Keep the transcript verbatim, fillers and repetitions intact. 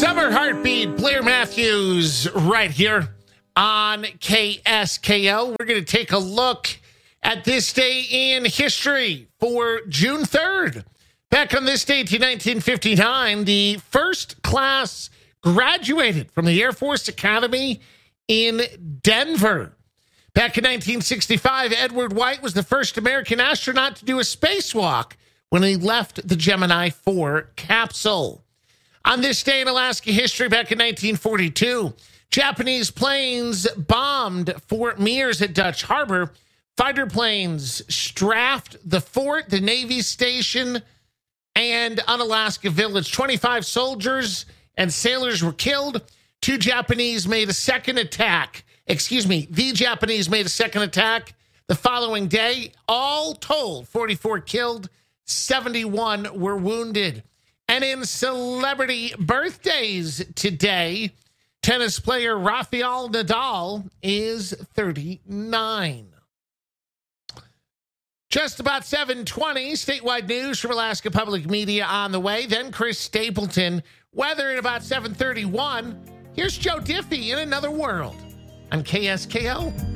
Summer Heartbeat, Blair Matthews, right here on K S K O. We're going to take a look at this day in history for June third. Back on this date in nineteen fifty-nine, the first class graduated from the Air Force Academy in Denver. Back in nineteen sixty-five, Edward White was the first American astronaut to do a spacewalk when he left the Gemini four capsule. On this day in Alaska history, back in nineteen forty-two, Japanese planes bombed Fort Mears at Dutch Harbor. Fighter planes strafed the fort, the Navy station, and Unalaska Village. twenty-five soldiers and sailors were killed. Two Japanese made a second attack. Excuse me, the Japanese made a second attack the following day. All told, forty-four killed, seventy-one were wounded. And in celebrity birthdays today, tennis player Rafael Nadal is thirty-nine. Just about seven twenty, statewide news from Alaska Public Media on the way. Then Chris Stapleton. Weather at about seven thirty-one. Here's Joe Diffie in Another World on K S K O.